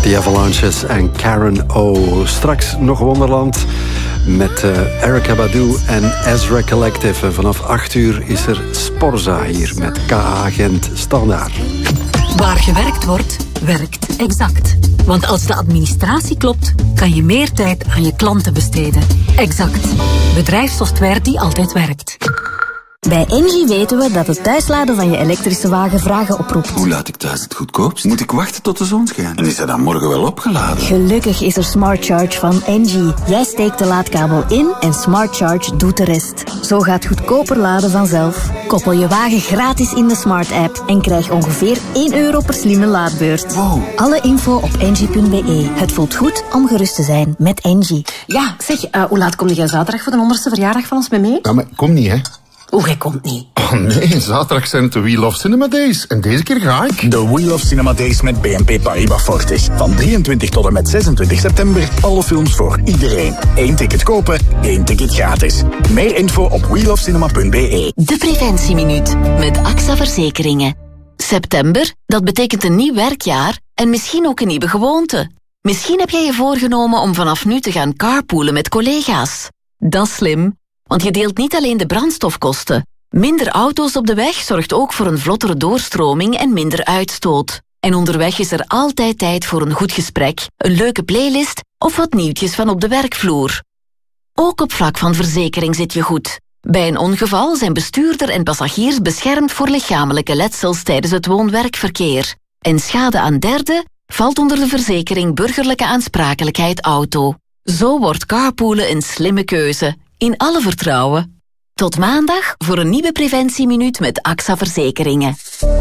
The Avalanches en Karen O. Straks nog Wonderland met Erykah Badu en Ezra Collective. En vanaf 8 uur is er Sporza hier met KA Gent Standaard. Waar gewerkt wordt, werkt Exact. Want als de administratie klopt, kan je meer tijd aan je klanten besteden. Exact. Bedrijfssoftware die altijd werkt. Bij Engie weten we dat het thuisladen van je elektrische wagen vragen oproept. Hoe laat ik thuis het goedkoopst? Moet ik wachten tot de zon schijnt? En is hij dan morgen wel opgeladen? Gelukkig is er Smart Charge van Engie. Jij steekt de laadkabel in en Smart Charge doet de rest. Zo gaat goedkoper laden vanzelf. Koppel je wagen gratis in de Smart app en krijg ongeveer €1 per slimme laadbeurt. Wow. Alle info op engie.be. Het voelt goed om gerust te zijn met Engie. Ja, zeg, hoe laat kom jij zaterdag voor de 100ste verjaardag van ons mee? Ja, maar kom niet, hè. Hoe, jij komt niet? Oh nee, zaterdag zijn het de Wheel of Cinema Days. En deze keer ga ik. De Wheel of Cinema Days met BNP Paribas Fortis. Van 23 tot en met 26 september. Alle films voor iedereen. 1 ticket kopen, 1 ticket gratis. Meer info op wheelofcinema.be. De Preventieminuut met AXA Verzekeringen. September, dat betekent een nieuw werkjaar en misschien ook een nieuwe gewoonte. Misschien heb jij je voorgenomen om vanaf nu te gaan carpoolen met collega's. Dat is slim. Want je deelt niet alleen de brandstofkosten. Minder auto's op de weg zorgt ook voor een vlottere doorstroming en minder uitstoot. En onderweg is er altijd tijd voor een goed gesprek, een leuke playlist of wat nieuwtjes van op de werkvloer. Ook op vlak van verzekering zit je goed. Bij een ongeval zijn bestuurder en passagiers beschermd voor lichamelijke letsels tijdens het woon-werkverkeer. En schade aan derden valt onder de verzekering burgerlijke aansprakelijkheid auto. Zo wordt carpoolen een slimme keuze. In alle vertrouwen. Tot maandag voor een nieuwe preventieminuut met AXA Verzekeringen.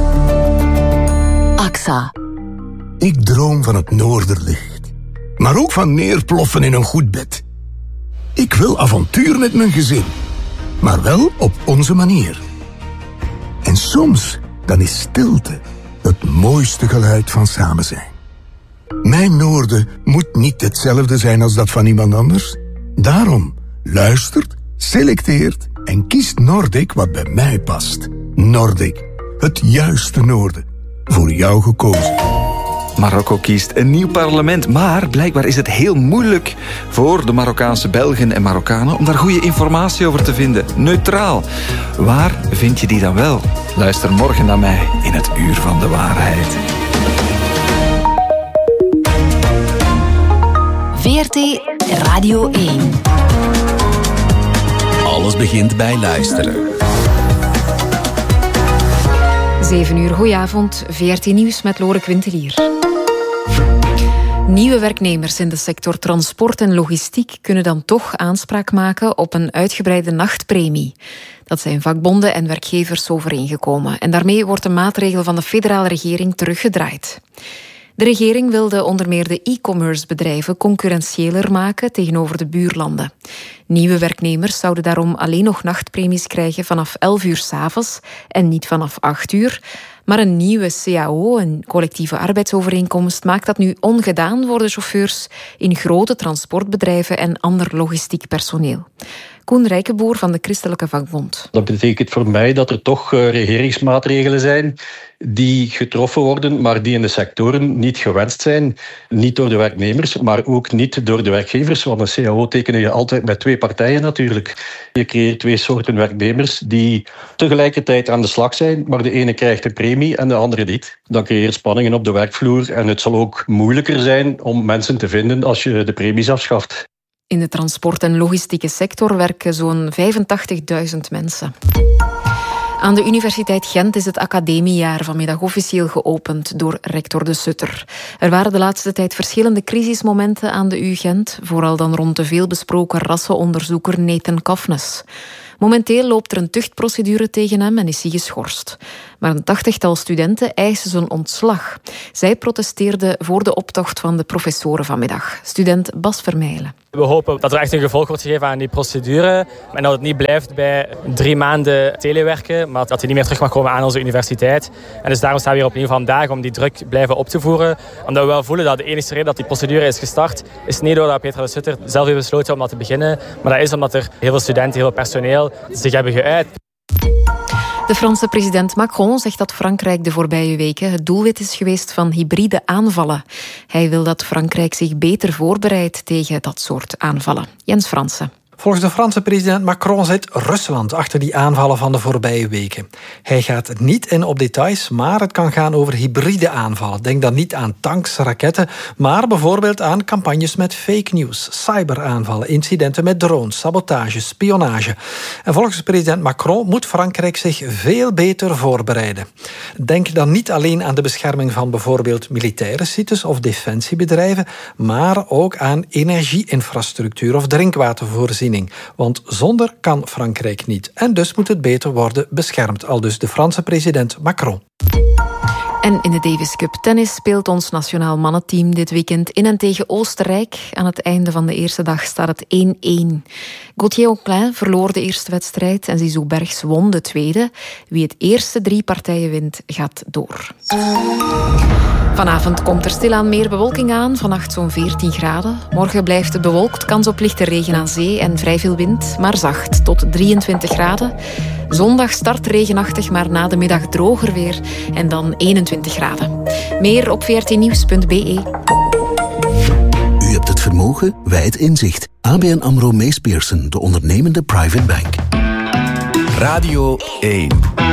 AXA. Ik droom van het noorderlicht. Maar ook van neerploffen in een goed bed. Ik wil avontuur met mijn gezin. Maar wel op onze manier. En soms, dan is stilte het mooiste geluid van samen zijn. Mijn noorden moet niet hetzelfde zijn als dat van iemand anders. Daarom luistert, selecteert en kiest Nordic wat bij mij past. Nordic, het juiste noorden. Voor jou gekozen. Marokko kiest een nieuw parlement, maar blijkbaar is het heel moeilijk voor de Marokkaanse Belgen en Marokkanen om daar goede informatie over te vinden. Neutraal. Waar vind je die dan wel? Luister morgen naar mij in het Uur van de Waarheid. VRT Radio 1. Alles begint bij luisteren. 7 uur, goedenavond. VRT Nieuws met Lore Quintelier. Nieuwe werknemers in de sector transport en logistiek kunnen dan toch aanspraak maken op een uitgebreide nachtpremie. Dat zijn vakbonden en werkgevers overeengekomen. En daarmee wordt de maatregel van de federale regering teruggedraaid. De regering wilde onder meer de e-commerce bedrijven concurrentiëler maken tegenover de buurlanden. Nieuwe werknemers zouden daarom alleen nog nachtpremies krijgen vanaf 11 uur 's avonds en niet vanaf 8 uur. Maar een nieuwe CAO, een collectieve arbeidsovereenkomst, maakt dat nu ongedaan voor de chauffeurs in grote transportbedrijven en ander logistiek personeel. Koen Rijkenboer van de Christelijke Vakbond. Dat betekent voor mij dat er toch regeringsmaatregelen zijn die getroffen worden, maar die in de sectoren niet gewenst zijn. Niet door de werknemers, maar ook niet door de werkgevers. Want een CAO teken je altijd met 2 partijen natuurlijk. Je creëert 2 soorten werknemers die tegelijkertijd aan de slag zijn, maar de ene krijgt een premie en de andere niet. Dan creëer je spanningen op de werkvloer en het zal ook moeilijker zijn om mensen te vinden als je de premies afschaft. In de transport- en logistieke sector werken zo'n 85.000 mensen. Aan de Universiteit Gent is het academiejaar vanmiddag officieel geopend door rector De Sutter. Er waren de laatste tijd verschillende crisismomenten aan de U Gent, vooral dan rond de veelbesproken rassenonderzoeker Nathan Kafnes. Momenteel loopt er een tuchtprocedure tegen hem en is hij geschorst. Maar een 80-tal studenten eisen zijn ontslag. Zij protesteerden voor de optocht van de professoren vanmiddag. Student Bas Vermeijlen. We hopen dat er echt een gevolg wordt gegeven aan die procedure. En dat het niet blijft bij 3 maanden telewerken, maar dat hij niet meer terug mag komen aan onze universiteit. En dus daarom staan we hier opnieuw vandaag om die druk blijven op te voeren. Omdat we wel voelen dat de enige reden dat die procedure is gestart, is niet doordat Petra De Sutter zelf heeft besloten om dat te beginnen. Maar dat is omdat er heel veel studenten, heel veel personeel zich hebben geuit. De Franse president Macron zegt dat Frankrijk de voorbije weken het doelwit is geweest van hybride aanvallen. Hij wil dat Frankrijk zich beter voorbereidt tegen dat soort aanvallen. Jens Fransen. Volgens de Franse president Macron zit Rusland achter die aanvallen van de voorbije weken. Hij gaat niet in op details, maar het kan gaan over hybride aanvallen. Denk dan niet aan tanks, raketten, maar bijvoorbeeld aan campagnes met fake news, cyberaanvallen, incidenten met drones, sabotage, spionage. En volgens president Macron moet Frankrijk zich veel beter voorbereiden. Denk dan niet alleen aan de bescherming van bijvoorbeeld militaire sites of defensiebedrijven, maar ook aan energieinfrastructuur of drinkwatervoorziening. Want zonder kan Frankrijk niet. En dus moet het beter worden beschermd, aldus de Franse president Macron. En in de Davis Cup tennis speelt ons nationaal mannenteam dit weekend in en tegen Oostenrijk. Aan het einde van de eerste dag staat het 1-1. Gauthier Auclin verloor de eerste wedstrijd en Zizou Bergs won de tweede. Wie het eerste 3 partijen wint, gaat door. Vanavond komt er stilaan meer bewolking aan, vannacht zo'n 14 graden. Morgen blijft het bewolkt, kans op lichte regen aan zee en vrij veel wind, maar zacht tot 23 graden. Zondag start regenachtig, maar na de middag droger weer en dan 21 graden. Meer op vrtnieuws.be. U hebt het vermogen, wij het inzicht. ABN AMRO Mees Pierson, de ondernemende private bank. Radio 1.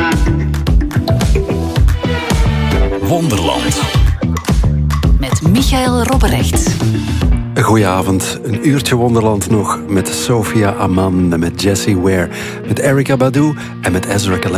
Wonderland. Met Michael Robberecht. Goedenavond, een uurtje Wonderland nog met Sophia Aman, met Jessie Ware, met Erykah Badu en met Ezra Collective.